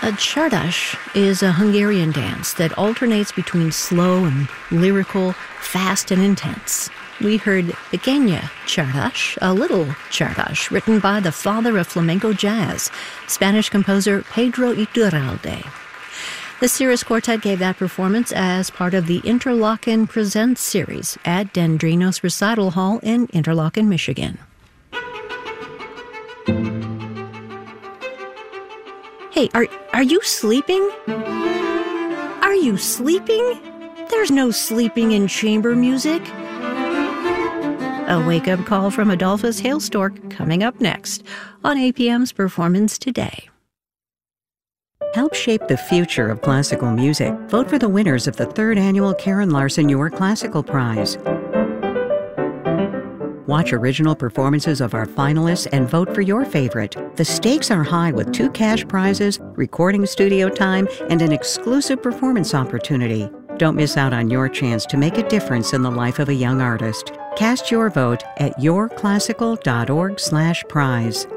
A csardas is a Hungarian dance that alternates between slow and lyrical, fast and intense. We heard Pequeña Csardas, a little csardas, written by the father of flamenco jazz, Spanish composer Pedro Iturralde. The Cirrus Quartet gave that performance as part of the Interlochen Presents series at Dendrinos Recital Hall in Interlochen, Michigan. Hey, are you sleeping? Are you sleeping? There's no sleeping in chamber music. A wake-up call from Adolphus Hailstork coming up next on APM's Performance Today. Help shape the future of classical music. Vote for the winners of the 3rd annual Karen Larson Your Classical Prize. Watch original performances of our finalists and vote for your favorite. The stakes are high with 2 cash prizes, recording studio time, and an exclusive performance opportunity. Don't miss out on your chance to make a difference in the life of a young artist. Cast your vote at yourclassical.org/prize.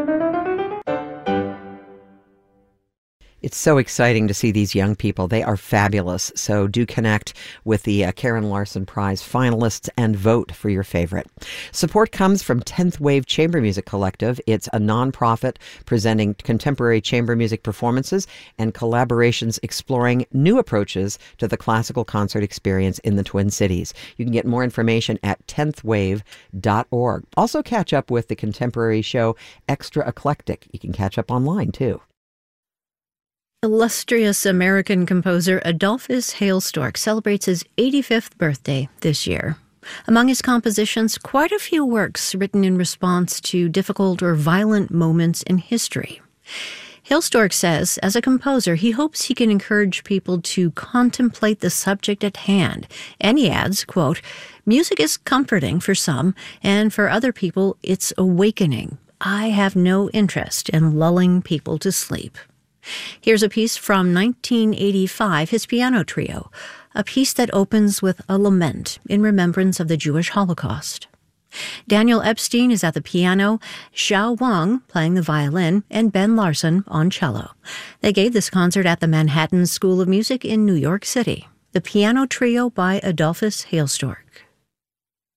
It's so exciting to see these young people. They are fabulous. So do connect with the Karen Larson Prize finalists and vote for your favorite. Support comes from 10th Wave Chamber Music Collective. It's a nonprofit presenting contemporary chamber music performances and collaborations exploring new approaches to the classical concert experience in the Twin Cities. You can get more information at 10thwave.org. Also catch up with the contemporary show Extra Eclectic. You can catch up online too. Illustrious American composer Adolphus Hailstork celebrates his 85th birthday this year. Among his compositions, quite a few works written in response to difficult or violent moments in history. Hailstork says, as a composer, he hopes he can encourage people to contemplate the subject at hand. And he adds, quote, "Music is comforting for some, and for other people, it's awakening. I have no interest in lulling people to sleep." Here's a piece from 1985, his piano trio, a piece that opens with a lament in remembrance of the Jewish Holocaust. Daniel Epstein is at the piano, Xiao Wang playing the violin, and Ben Larson on cello. They gave this concert at the Manhattan School of Music in New York City. The piano trio by Adolphus Hailstork.